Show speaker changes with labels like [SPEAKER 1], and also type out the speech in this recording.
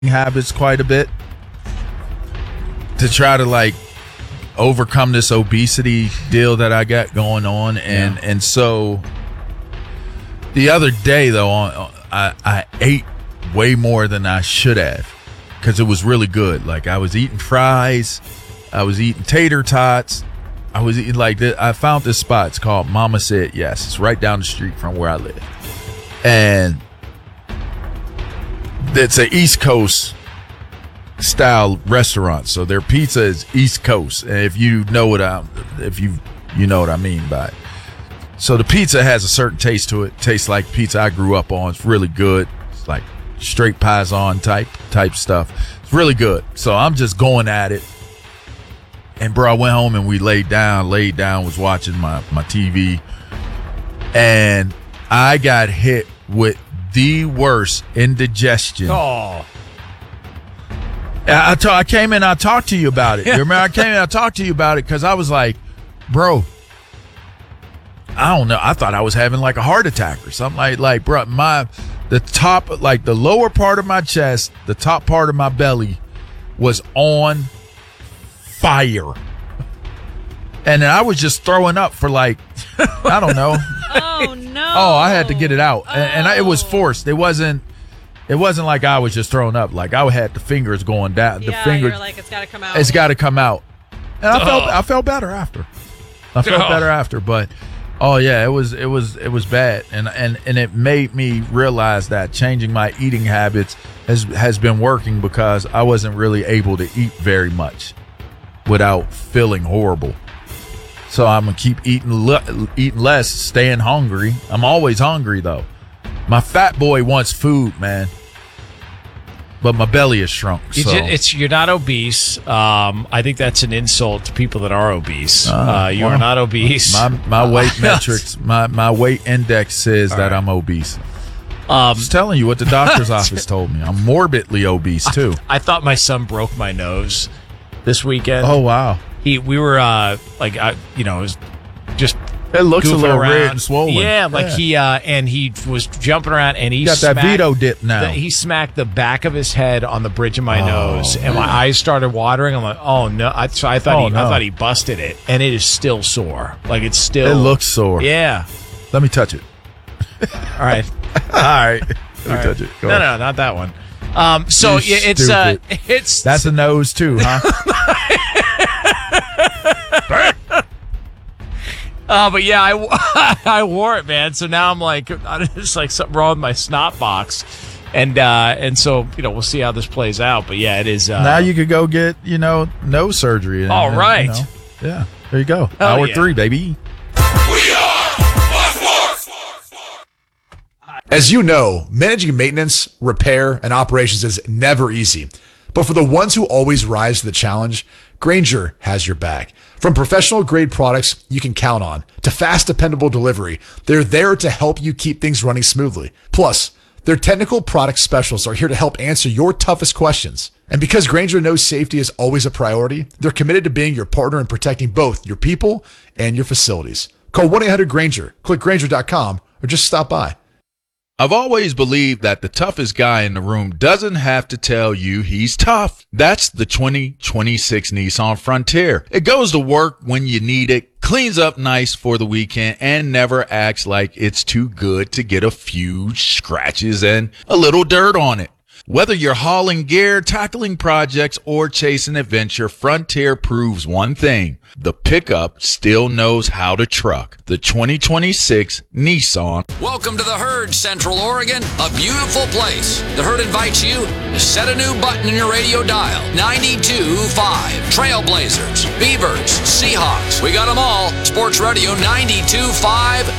[SPEAKER 1] habits quite a bit to try to like overcome this obesity deal that I got going on, and so the other day though I ate way more than I should have because it was really good. Like I was eating fries, I was eating tater tots, I was eating like this. I found this spot. It's called Mama Said Yes. It's right down the street from where I live, and it's an East Coast style restaurant. So their pizza is East Coast, and if you know what you know what I mean by it. So the pizza has a certain taste to it. Tastes like pizza I grew up on. It's really good. It's like straight Paisan type stuff. It's really good. So I'm just going at it. And bro, I went home and we laid down, was watching my TV, and I got hit with the worst indigestion.
[SPEAKER 2] Oh.
[SPEAKER 1] I came in, I talked to you about it. You remember I came in, I talked to you about it because I was like, bro, I don't know. I thought I was having like a heart attack or something. Like bro, the top, like the lower part of my chest, the top part of my belly was on fire. And then I was just throwing up for like, I don't know.
[SPEAKER 3] Oh, no.
[SPEAKER 1] Oh, I had to get it out. It was forced. It wasn't like I was just throwing up. Like I had the fingers going down. The fingers,
[SPEAKER 3] you're like, it's got to come out.
[SPEAKER 1] It's got to come out. And I felt better after. But oh yeah, it was bad. And it made me realize that changing my eating habits has been working because I wasn't really able to eat very much without feeling horrible. So I'm going to keep eating less, staying hungry. I'm always hungry, though. My fat boy wants food, man. But my belly is shrunk.
[SPEAKER 2] You're not obese. I think that's an insult to people that are obese. You are not obese.
[SPEAKER 1] My weight metrics, my weight index says that I'm obese. I was telling you what the doctor's office told me. I'm morbidly obese, too.
[SPEAKER 2] I thought my son broke my nose this weekend.
[SPEAKER 1] Oh, wow.
[SPEAKER 2] We were it was just
[SPEAKER 1] it looks a little
[SPEAKER 2] around.
[SPEAKER 1] red and swollen.
[SPEAKER 2] Yeah, he was jumping around and he
[SPEAKER 1] got that Vito dip now.
[SPEAKER 2] He smacked the back of his head on the bridge of my nose, and my eyes started watering. I'm like, oh no! I thought he busted it, and it is still sore. Like it's still.
[SPEAKER 1] It looks sore.
[SPEAKER 2] Yeah.
[SPEAKER 1] Let me touch it.
[SPEAKER 2] All right.
[SPEAKER 1] Let me touch it. Go
[SPEAKER 2] No, not that one. So it's
[SPEAKER 1] that's a nose too, huh?
[SPEAKER 2] But yeah, I wore it, man. So now I'm like, it's like something wrong with my snot box, and so we'll see how this plays out. But yeah, it is.
[SPEAKER 1] Now you could go get nose surgery.
[SPEAKER 2] All right.
[SPEAKER 1] Yeah, there you go.
[SPEAKER 2] Hell
[SPEAKER 1] Hour
[SPEAKER 2] yeah.
[SPEAKER 1] 3, baby.
[SPEAKER 4] We are Sports.
[SPEAKER 5] As you know, managing maintenance, repair, and operations is never easy. But for the ones who always rise to the challenge, Grainger has your back. From professional-grade products you can count on to fast, dependable delivery, they're there to help you keep things running smoothly. Plus, their technical product specialists are here to help answer your toughest questions. And because Grainger knows safety is always a priority, they're committed to being your partner in protecting both your people and your facilities. Call 1-800-GRAINGER, click Grainger.com, or just stop by.
[SPEAKER 1] I've always believed that the toughest guy in the room doesn't have to tell you he's tough. That's the 2026 Nissan Frontier. It goes to work when you need it, cleans up nice for the weekend, and never acts like it's too good to get a few scratches and a little dirt on it. Whether you're hauling gear, tackling projects, or chasing adventure, Frontier proves one thing. The pickup still knows how to truck. The 2026 Nissan.
[SPEAKER 4] Welcome to the Herd, Central Oregon, a beautiful place. The Herd invites you to set a new button in your radio dial. 92.5. Trailblazers, Beavers, Seahawks. We got them all. Sports Radio 92.5.